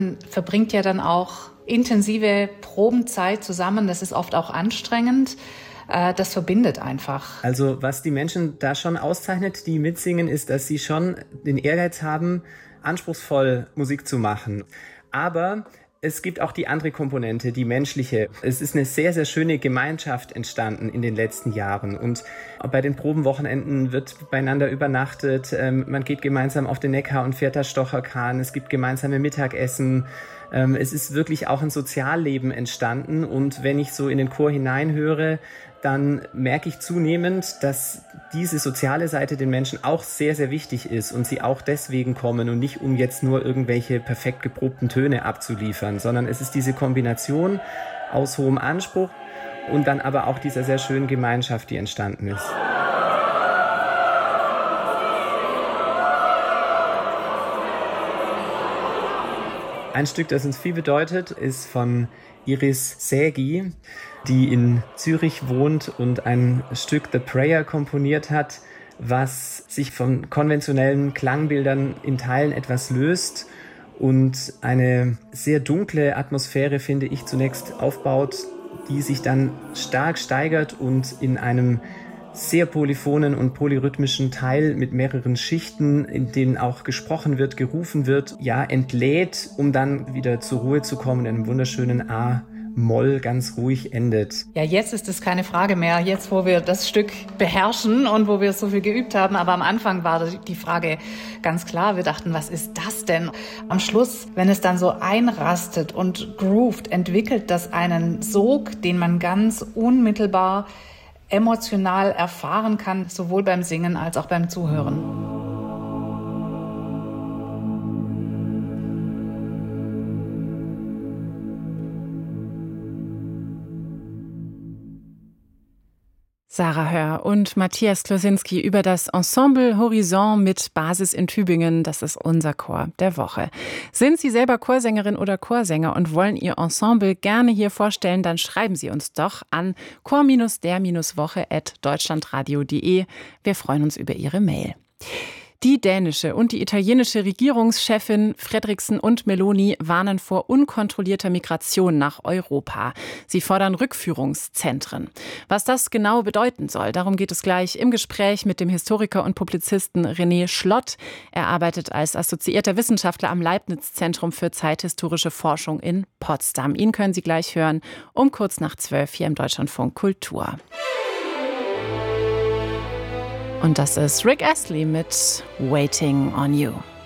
Verbringt ja dann auch intensive Probenzeit zusammen. Das ist oft auch anstrengend. Das verbindet einfach. Also was die Menschen da schon auszeichnet, die mitsingen, ist, dass sie schon den Ehrgeiz haben, anspruchsvoll Musik zu machen. Aber es gibt auch die andere Komponente, die menschliche. Es ist eine sehr, sehr schöne Gemeinschaft entstanden in den letzten Jahren. Und bei den Probenwochenenden wird beieinander übernachtet. Man geht gemeinsam auf den Neckar und fährt da Stocherkahn. Es gibt gemeinsame Mittagessen. Es ist wirklich auch ein Sozialleben entstanden. Und wenn ich so in den Chor hineinhöre, dann merke ich zunehmend, dass diese soziale Seite den Menschen auch sehr, sehr wichtig ist und sie auch deswegen kommen und nicht, um jetzt nur irgendwelche perfekt geprobten Töne abzuliefern, sondern es ist diese Kombination aus hohem Anspruch und dann aber auch dieser sehr schönen Gemeinschaft, die entstanden ist. Ein Stück, das uns viel bedeutet, ist von Iris Sägi, die in Zürich wohnt und ein Stück The Prayer komponiert hat, was sich von konventionellen Klangbildern in Teilen etwas löst und eine sehr dunkle Atmosphäre, finde ich, zunächst aufbaut, die sich dann stark steigert und in einem sehr polyphonen und polyrhythmischen Teil mit mehreren Schichten, in denen auch gesprochen wird, gerufen wird, ja, entlädt, um dann wieder zur Ruhe zu kommen, in einem wunderschönen A-Moll ganz ruhig endet. Ja, jetzt ist es keine Frage mehr, jetzt wo wir das Stück beherrschen und wo wir so viel geübt haben, aber am Anfang war die Frage ganz klar, wir dachten, was ist das denn? Am Schluss, wenn es dann so einrastet und groovt, entwickelt das einen Sog, den man ganz unmittelbar emotional erfahren kann, sowohl beim Singen als auch beim Zuhören. Sarah Hör und Matthias Klosinski über das Ensemble Horizon mit Basis in Tübingen. Das ist unser Chor der Woche. Sind Sie selber Chorsängerin oder Chorsänger und wollen Ihr Ensemble gerne hier vorstellen, dann schreiben Sie uns doch an chor-der-woche@deutschlandradio.de. Wir freuen uns über Ihre Mail. Die dänische und die italienische Regierungschefin Frederiksen und Meloni warnen vor unkontrollierter Migration nach Europa. Sie fordern Rückführungszentren. Was das genau bedeuten soll, darum geht es gleich im Gespräch mit dem Historiker und Publizisten René Schlott. Er arbeitet als assoziierter Wissenschaftler am Leibniz-Zentrum für zeithistorische Forschung in Potsdam. Ihn können Sie gleich hören um kurz nach 12 hier im Deutschlandfunk Kultur. Und das ist Rick Astley mit Waiting on You.